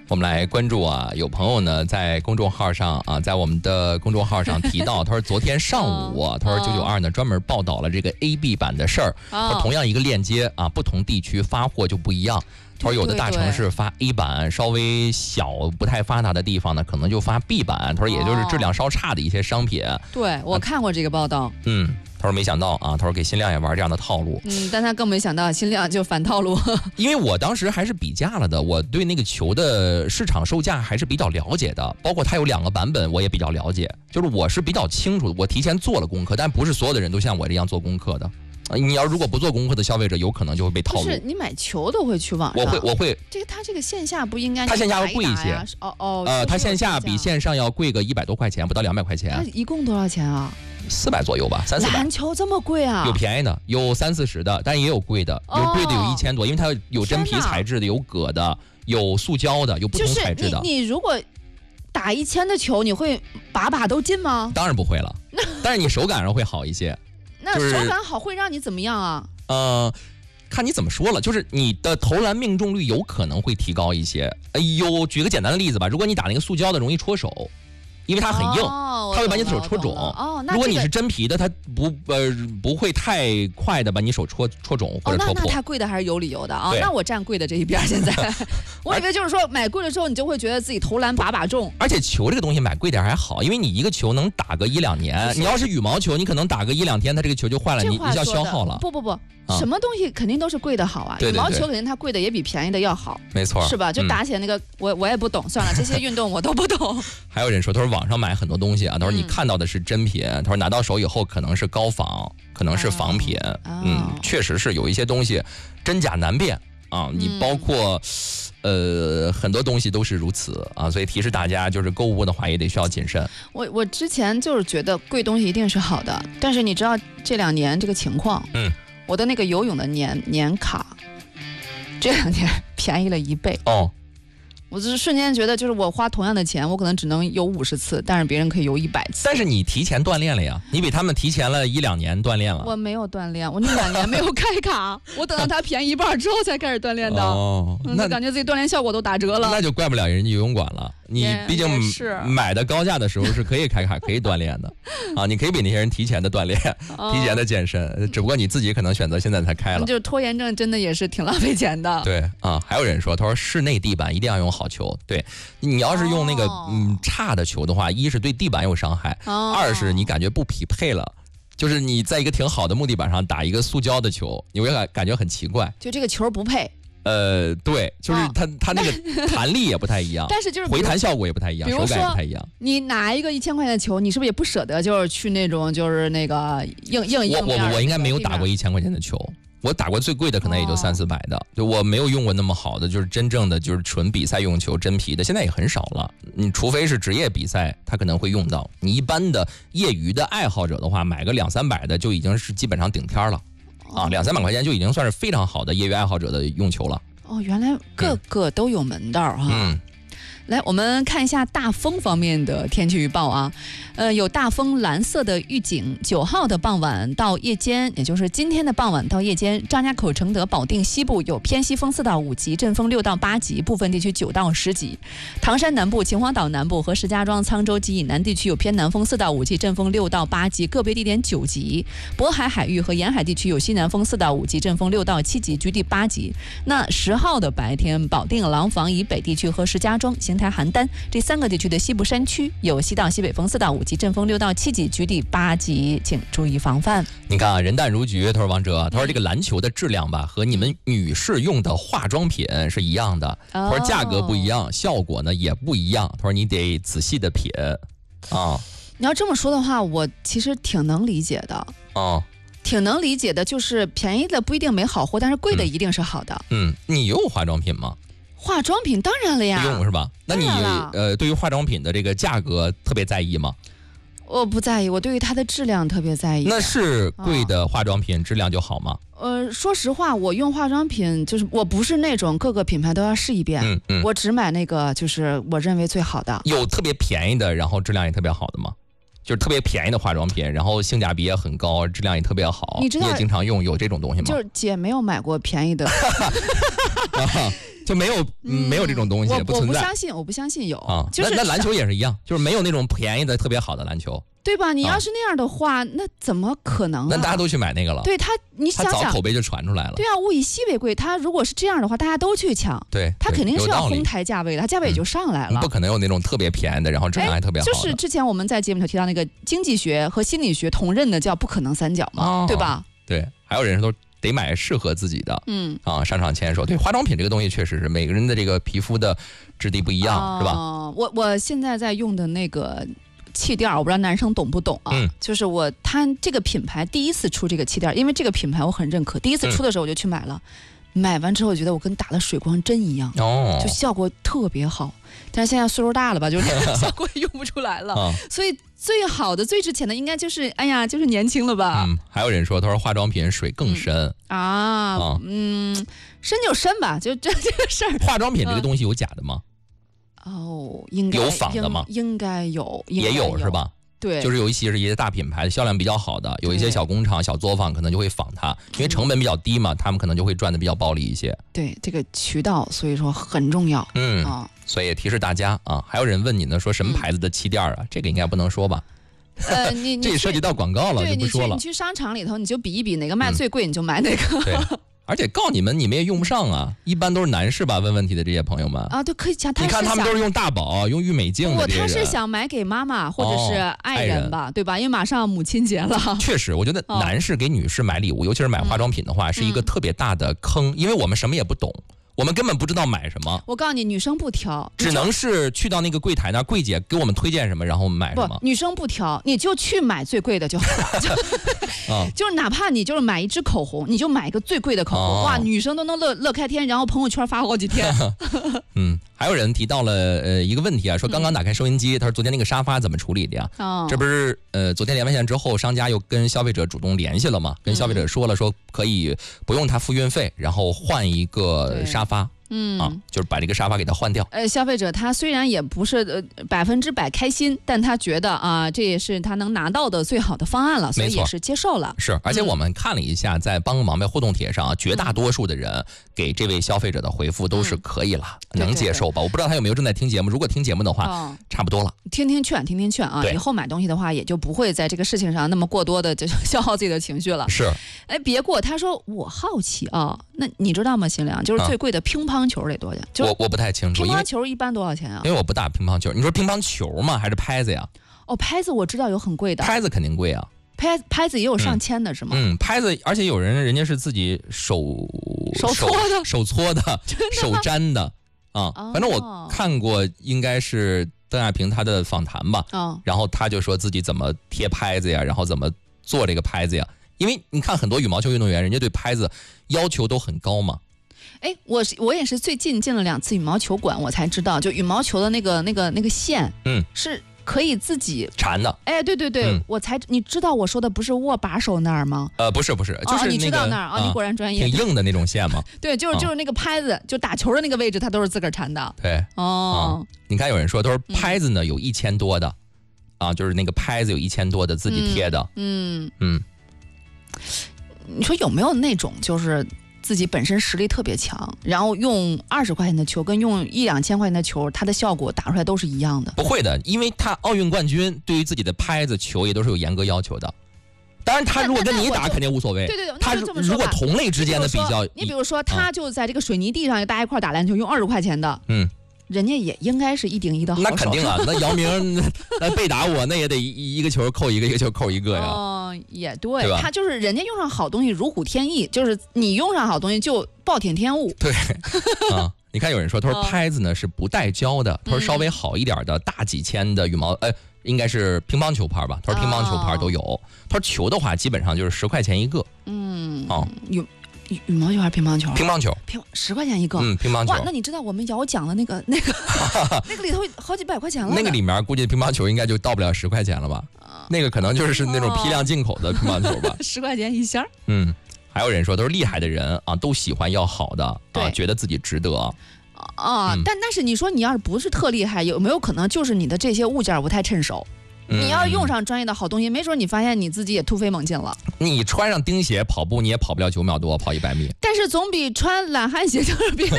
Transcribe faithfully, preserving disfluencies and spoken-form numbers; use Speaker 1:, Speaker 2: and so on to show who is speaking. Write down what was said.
Speaker 1: 我们来关注啊，有朋友呢在公众号上啊，在我们的公众号上提到，他说昨天上午，啊，他说九九二呢专门报道了这个 A B 版的事儿。他说同样一个链接啊，不同地区发货就不一样。他说有的大城市发 A 版，稍微小不太发达的地方呢，可能就发 B 版。他说也就是质量稍差的一些商品。
Speaker 2: 对，我看过这个报道。
Speaker 1: 嗯。他说没想到啊，他说给新亮也玩这样的套路，
Speaker 2: 嗯，但他更没想到新亮就反套路。
Speaker 1: 因为我当时还是比价了的，我对那个球的市场售价还是比较了解的，包括它有两个版本，我也比较了解，就是我是比较清楚的，我提前做了功课，但不是所有的人都像我这样做功课的。你要如果不做功课的消费者，有可能就会被套路。
Speaker 2: 不是你买球都会去网上？
Speaker 1: 我会，我会。
Speaker 2: 这个他这个线下不应该？
Speaker 1: 他线下要贵一些。
Speaker 2: 哦哦。
Speaker 1: 呃，他线下比线上要贵个一百多块钱，不到两百块钱。
Speaker 2: 他一共多少钱啊？
Speaker 1: 四百左右吧，三四百。
Speaker 2: 篮球这么贵啊？
Speaker 1: 有便宜的，有三四十的，但也有贵的，有贵的有一千多，因为它有真皮材质的，有革的，有塑胶的，有不同材质的。
Speaker 2: 你你如果打一千的球，你会把把都进吗？
Speaker 1: 当然不会了，但是你手感上会好一些。
Speaker 2: 那手感好会让你怎么样啊？
Speaker 1: 呃，看你怎么说了，就是你的投篮命中率有可能会提高一些。哎呦，举个简单的例子吧，如果你打那个塑胶的，容易戳手。因为它很硬，
Speaker 2: 哦、
Speaker 1: 它会把你的手戳肿。
Speaker 2: 哦，那、
Speaker 1: 这个、如果你是真皮的，它不呃不会太快的把你手戳戳肿或者戳破。
Speaker 2: 哦、那那它贵的还是有理由的啊、哦。那我站贵的这一边。现在，我以为就是说买贵了之后，你就会觉得自己投篮把把中。
Speaker 1: 而且球这个东西买贵点还好，因为你一个球能打个一两年。你要是羽毛球，你可能打个一两天，它这个球就坏了，你你就要消耗了。
Speaker 2: 不不不。啊、什么东西肯定都是贵的好啊，
Speaker 1: 对对对，
Speaker 2: 羽毛球肯定它贵的也比便宜的要好，
Speaker 1: 没错，
Speaker 2: 是吧？就打起来那个，嗯、我我也不懂，算了，这些运动我都不懂。
Speaker 1: 还有人说，他说网上买很多东西啊，他说你看到的是真品，他说拿到手以后可能是高仿，可能是仿品，
Speaker 2: 哦、
Speaker 1: 嗯，确实是有一些东西真假难辨啊。你包括、嗯、呃很多东西都是如此啊，所以提示大家，就是购物的话也得需要谨慎。
Speaker 2: 我我之前就是觉得贵东西一定是好的，但是你知道这两年这个情况，
Speaker 1: 嗯。
Speaker 2: 我的那个游泳的年年卡，这两年便宜了一倍
Speaker 1: 哦。
Speaker 2: 我就是瞬间觉得，就是我花同样的钱，我可能只能游五十次，但是别人可以游一百次。
Speaker 1: 但是你提前锻炼了呀，你比他们提前了一两年锻炼了。
Speaker 2: 我没有锻炼，我那两年没有开卡，我等到它便宜一半之后才开始锻炼的。
Speaker 1: 哦，
Speaker 2: 那、嗯、感觉自己锻炼效果都打折了。
Speaker 1: 那就怪不了人家游泳馆了。你毕竟买的高价的时候是可以开卡可以锻炼的啊，你可以比那些人提前的锻炼，
Speaker 2: 哦、
Speaker 1: 提前的健身，只不过你自己可能选择现在才开了。
Speaker 2: 就是拖延症真的也是挺浪费钱的。
Speaker 1: 对啊，还有人说，他说室内地板一定要用好球。对，你要是用那个、哦、嗯差的球的话，一是对地板有伤害，
Speaker 2: 哦、
Speaker 1: 二是你感觉不匹配了。就是你在一个挺好的木地板上打一个塑胶的球，你会感感觉很奇怪，
Speaker 2: 就这个球不配。
Speaker 1: 呃，对，就是它、哦、它那个弹力也不太一样，
Speaker 2: 但是就是
Speaker 1: 回弹效果也不太一样，手感也不太一样。
Speaker 2: 你拿一个一千块钱的球，你是不是也不舍得，就是去那种就是那个硬硬硬
Speaker 1: 面？我我我应该没有打过一千块钱的球，我打过最贵的可能也就三四百的，就我没有用过那么好的，就是真正的就是纯比赛用球真皮的，现在也很少了。你除非是职业比赛，他可能会用到。你一般的业余的爱好者的话，买个两三百的就已经是基本上顶天了。啊，两三百块钱就已经算是非常好的业余爱好者的用球了。
Speaker 2: 哦，原来个个都有门道哈。
Speaker 1: 嗯。
Speaker 2: 来，我们看一下大风方面的天气预报啊，呃，有大风蓝色的预警。九号的傍晚到夜间，也就是今天的傍晚到夜间，张家口、承德、保定西部有偏西风四到五级，阵风六到八级，部分地区九到十级。唐山南部、秦皇岛南部和石家庄、沧州及以南地区有偏南风四到五级，阵风六到八级，个别地点九级。渤海海域和沿海地区有西南风四到五级，阵风六到七级，局地八级。那十号的白天，保定、廊坊以北地区和石家庄、邢台、邯郸这三个地区的西部山区有西到西北风四到五级，阵风六到七级，局地八级，请注意防范。
Speaker 1: 你看啊，人淡如菊。他说王哲，他说这个篮球的质量吧，和你们女士用的化妆品是一样的。他说价格不一样，效果呢也不一样。他说你得仔细的品啊。
Speaker 2: 你要这么说的话，我其实挺能理解的
Speaker 1: 哦。
Speaker 2: 挺能理解的，就是便宜的不一定没好货，但是贵的一定是好的。
Speaker 1: 嗯，你用化妆品吗？
Speaker 2: 化妆品当然了呀，
Speaker 1: 用是吧？那你呃，对于化妆品的这个价格特别在意吗？
Speaker 2: 我不在意，我对于它的质量特别在意。
Speaker 1: 那是贵的化妆品、哦、质量就好吗？
Speaker 2: 呃，说实话，我用化妆品就是我不是那种各个品牌都要试一遍，
Speaker 1: 嗯嗯，
Speaker 2: 我只买那个就是我认为最好的。
Speaker 1: 有特别便宜的，然后质量也特别好的吗？就是特别便宜的化妆品，然后性价比也很高，质量也特别好，
Speaker 2: 你知道
Speaker 1: 你也经常用，有这种东西吗？
Speaker 2: 就是姐没有买过便宜的。
Speaker 1: 就没有、嗯、没有这种东西，
Speaker 2: 我
Speaker 1: 不存在。
Speaker 2: 我不相信，我不相信有
Speaker 1: 啊。
Speaker 2: 就是
Speaker 1: 那那篮球也是一样，就是没有那种便宜的特别好的篮球。
Speaker 2: 对吧？你要是那样的话，啊、那怎么可能、啊？
Speaker 1: 那大家都去买那个了。
Speaker 2: 对他，你想想，
Speaker 1: 他早口碑就传出来了。
Speaker 2: 对啊，物以稀为贵。他如果是这样的话，大家都去抢。
Speaker 1: 对，
Speaker 2: 他肯定是要哄抬价位的，他价位也就上来了、
Speaker 1: 嗯。不可能有那种特别便宜的，然后质量还特别好的。
Speaker 2: 就是之前我们在节目里头提到那个经济学和心理学同认的叫不可能三角嘛，
Speaker 1: 哦、
Speaker 2: 对吧？
Speaker 1: 对，还有人说得买适合自己的，
Speaker 2: 嗯
Speaker 1: 啊，上场牵手。对，化妆品这个东西确实是每个人的这个皮肤的质地不一样，
Speaker 2: 哦、
Speaker 1: 是吧？
Speaker 2: 我我现在在用的那个。气垫我不知道男生懂不懂啊、
Speaker 1: 嗯、
Speaker 2: 就是我他这个品牌第一次出这个气垫，因为这个品牌我很认可，第一次出的时候我就去买了、嗯、买完之后我觉得我跟打了水光针一样、
Speaker 1: 哦、
Speaker 2: 就效果特别好，但是现在岁数大了吧，就是效果也用不出来了、哦、所以最好的最值钱的应该就是哎呀就是年轻了吧。
Speaker 1: 嗯，还有人说他说化妆品水更深、
Speaker 2: 嗯、啊、哦、嗯深就深吧，就这这个事儿。
Speaker 1: 化妆品这个东西有假的吗？
Speaker 2: 哦，应该
Speaker 1: 有仿的吗？
Speaker 2: 应该有，应该
Speaker 1: 也有是吧？
Speaker 2: 对，
Speaker 1: 就是有一些是一些大品牌销量比较好的，有一些小工厂、小作坊可能就会仿它，因为成本比较低嘛，他们可能就会赚的比较暴利一些。
Speaker 2: 对，这个渠道所以说很重要。
Speaker 1: 嗯啊，所以也提示大家啊，还有人问你呢，说什么牌子的气垫啊？嗯、这个应该不能说吧？
Speaker 2: 呃，你
Speaker 1: 这也涉及到广告了，就不说了。
Speaker 2: 你去商场里头，你就比一比哪个卖最贵，嗯、你就买哪个。
Speaker 1: 对。而且告你们，你们也用不上啊！一般都是男士吧？问问题的这些朋友们
Speaker 2: 啊，对，可以讲。
Speaker 1: 你看他们都是用大宝、用郁美净的这些人。
Speaker 2: 他是想买给妈妈或者是爱人吧，
Speaker 1: 哦、
Speaker 2: 对吧？因为马上母亲节了。
Speaker 1: 确实，我觉得男士给女士买礼物，哦、尤其是买化妆品的话，嗯、是一个特别大的坑，因为我们什么也不懂。我们根本不知道买什么。
Speaker 2: 我告诉你，女生不挑，
Speaker 1: 只能是去到那个柜台那儿，柜姐给我们推荐什么，然后我们买什么。
Speaker 2: 不，女生不挑，你就去买最贵的就好了。就啊、就是哪怕你就是买一支口红，你就买一个最贵的口红，哦、哇，女生都能乐乐开天，然后朋友圈发好几天。
Speaker 1: 嗯，还有人提到了呃一个问题啊，说刚刚打开收音机，他说昨天那个沙发怎么处理的呀？哦，这不是呃昨天连完线之后，商家又跟消费者主动联系了嘛，跟消费者说了，说可以不用他付运费，然后换一个沙发。嗯啊，就是把这个沙发给它换掉。
Speaker 2: 呃，消费者他虽然也不是呃百分之百开心，但他觉得啊，这也是他能拿到的最好的方案了，所以也是接受了。
Speaker 1: 是，而且我们看了一下，在帮个忙呗互动帖上啊，绝大多数的人给这位消费者的回复都是可以了，嗯、能接受吧？我不知道他有没有正在听节目，如果听节目的话，哦、差不多了。
Speaker 2: 听听劝，听听劝啊！以后买东西的话，也就不会在这个事情上那么过多的就消耗自己的情绪了。
Speaker 1: 是，
Speaker 2: 哎，别过。他说我好奇啊，那你知道吗？新良，就是最贵的乒乓球得多少钱？
Speaker 1: 我我不太清楚，
Speaker 2: 乒乓球一般多少钱啊？
Speaker 1: 因为我不打乒乓球。你说乒乓球吗？还是拍子呀？
Speaker 2: 哦，拍子我知道有很贵的，
Speaker 1: 拍子肯定贵啊。
Speaker 2: 拍拍子也有上千的是吗？
Speaker 1: 嗯，拍子，而且有人人家是自己手
Speaker 2: 手搓的，
Speaker 1: 手搓的，手粘的啊。哦、反正我看过，应该是邓亚萍她的访谈吧。哦、然后她就说自己怎么贴拍子呀，然后怎么做这个拍子呀。因为你看很多羽毛球运动员，人家对拍子要求都很高嘛。
Speaker 2: 哎，我是我也是最近进了两次羽毛球馆，我才知道，就羽毛球的那个那个那个线，嗯，是可以自己
Speaker 1: 缠的。
Speaker 2: 哎，对对对，嗯、我才你知道我说的不是握把手那儿吗？
Speaker 1: 呃，不是不是，就是、那个
Speaker 2: 哦、你知道那儿啊、哦，你果然专业。
Speaker 1: 挺硬的那种线吗？
Speaker 2: 对，就是就是那个拍子，就打球的那个位置，它都是自个儿缠的。
Speaker 1: 对，哦、嗯，你看有人说，都是拍子呢有一千多的，嗯、啊，就是那个拍子有一千多的自己贴的，嗯嗯。嗯
Speaker 2: 你说有没有那种就是自己本身实力特别强，然后用二十块钱的球跟用一两千块钱的球，它的效果打出来都是一样的？
Speaker 1: 不会的，因为他奥运冠军对于自己的拍子球也都是有严格要求的。当然，他如果跟你打肯定无所谓。
Speaker 2: 对对对，
Speaker 1: 他如果同类之间的比较，
Speaker 2: 你比如说，他就在这个水泥地上大家一块打篮球，用二十块钱的，嗯。人家也应该是一顶一的好手。
Speaker 1: 那肯定啊，那姚明那被打我那也得一一个球扣一个，一个球扣一个呀。
Speaker 2: 哦，也对，
Speaker 1: 对
Speaker 2: 他就是人家用上好东西如虎添翼，就是你用上好东西就暴殄天物。
Speaker 1: 对啊，你看有人说，他说拍子呢是不带胶的，他说稍微好一点的大几千的羽毛，哎，应该是乒乓球拍吧？他说乒乓球拍都有。他说球的话基本上就是十块钱一个。嗯，哦，
Speaker 2: 有。羽毛球还是乒乓球？
Speaker 1: 乒乓球，
Speaker 2: 乒十块钱一个。
Speaker 1: 嗯，乒乓球。
Speaker 2: 哇，那你知道我们摇奖的那个那个那个里头好几百块钱了。
Speaker 1: 那个里面估计乒乓球应该就到不了十块钱了吧？啊、那个可能就是那种批量进口的乒乓球吧。
Speaker 2: 十块钱一箱。
Speaker 1: 嗯，还有人说都是厉害的人啊，都喜欢要好的啊，觉得自己值得。
Speaker 2: 啊，嗯、但但是你说你要是不是特厉害，有没有可能就是你的这些物件不太趁手？你要用上专业的好东西，没准你发现你自己也突飞猛进了。
Speaker 1: 你穿上钉鞋跑步，你也跑不了九秒多，跑一百米。
Speaker 2: 但是总比穿懒汉鞋就是比